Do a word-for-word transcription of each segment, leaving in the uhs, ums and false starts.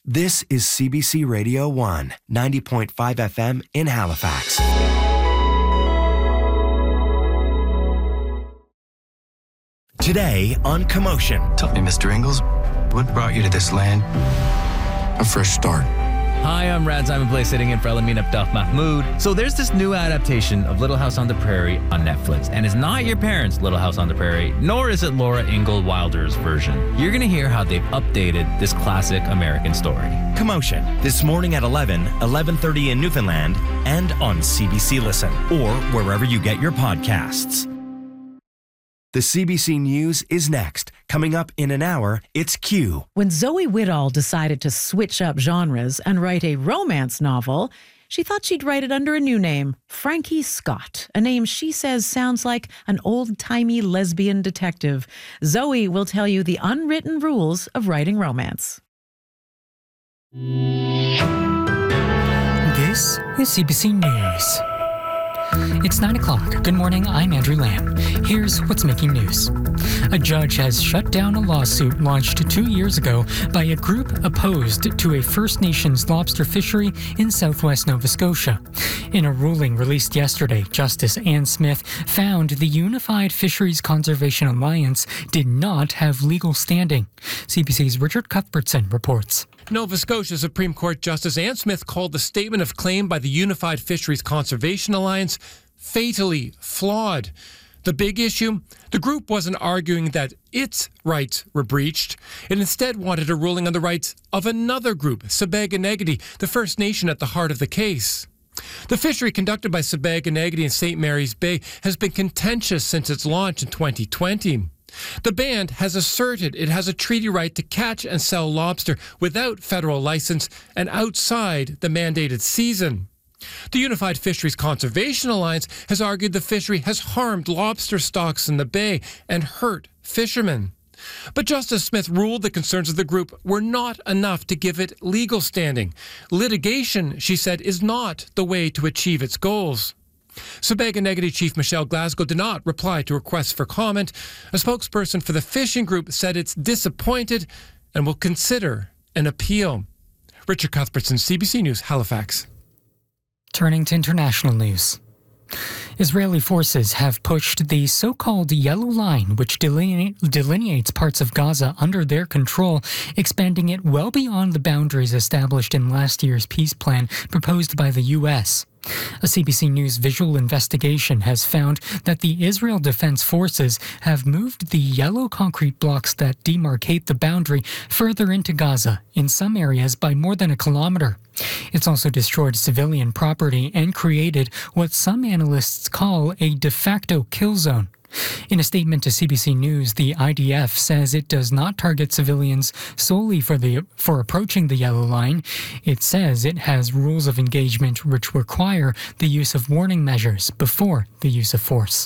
This is C B C Radio one, ninety point five F M in Halifax. Today on Commotion. Tell me, Mister Ingalls, what brought you to this land? A fresh start. Hi, I'm Rad Simon Play, sitting in for Elamin Abdaf Mahmood. So there's this new adaptation of Little House on the Prairie on Netflix, and it's not your parents' Little House on the Prairie, nor is it Laura Ingalls Wilder's version. You're going to hear how they've updated this classic American story. Commotion, this morning at eleven, eleven thirty in Newfoundland, and on C B C Listen, or wherever you get your podcasts. The C B C News is next. Coming up in an hour, it's Q. When Zoe Whittall decided to switch up genres and write a romance novel, she thought she'd write it under a new name, Frankie Scott, a name she says sounds like an old-timey lesbian detective. Zoe will tell you the unwritten rules of writing romance. This is C B C News. It's nine o'clock. Good morning, I'm Andrew Lamb. Here's what's making news. A judge has shut down a lawsuit launched two years ago by a group opposed to a First Nations lobster fishery in southwest Nova Scotia. In a ruling released yesterday, Justice Anne Smith found the Unified Fisheries Conservation Alliance did not have legal standing. C B C's Richard Cuthbertson reports. Nova Scotia Supreme Court Justice Anne Smith called the statement of claim by the Unified Fisheries Conservation Alliance fatally flawed. The big issue? The group wasn't arguing that its rights were breached. It instead wanted a ruling on the rights of another group, Sibäganegaddi, the First Nation at the heart of the case. The fishery conducted by Sibäganegaddi in Saint Mary's Bay has been contentious since its launch in twenty twenty. The band has asserted it has a treaty right to catch and sell lobster without federal license and outside the mandated season. The Unified Fisheries Conservation Alliance has argued the fishery has harmed lobster stocks in the bay and hurt fishermen. But Justice Smith ruled the concerns of the group were not enough to give it legal standing. Litigation, she said, is not the way to achieve its goals. Sibäganegaddi Chief Michelle Glasgow did not reply to requests for comment. A spokesperson for the fishing group said it's disappointed and will consider an appeal. Richard Cuthbertson, C B C News, Halifax. Turning to international news. Israeli forces have pushed the so-called Yellow Line, which deline- delineates parts of Gaza under their control, expanding it well beyond the boundaries established in last year's peace plan proposed by the U S. A C B C News visual investigation has found that the Israel Defense Forces have moved the yellow concrete blocks that demarcate the boundary further into Gaza, in some areas by more than a kilometer. It's also destroyed civilian property and created what some analysts call a de facto kill zone. In a statement to C B C News, the I D F says it does not target civilians solely for the for approaching the Yellow Line. It says it has rules of engagement which require the use of warning measures before the use of force.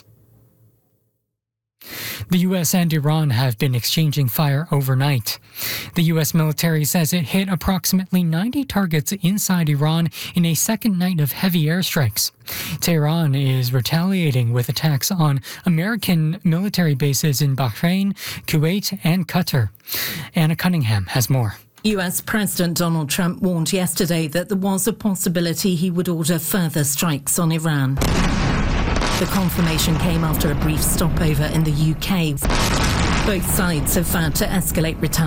The U S and Iran have been exchanging fire overnight. The U S military says it hit approximately ninety targets inside Iran in a second night of heavy airstrikes. Tehran is retaliating with attacks on American military bases in Bahrain, Kuwait, and Qatar. Anna Cunningham has more. U S President Donald Trump warned yesterday that there was a possibility he would order further strikes on Iran. The confirmation came after a brief stopover in the U K. Both sides have vowed to escalate retaliation.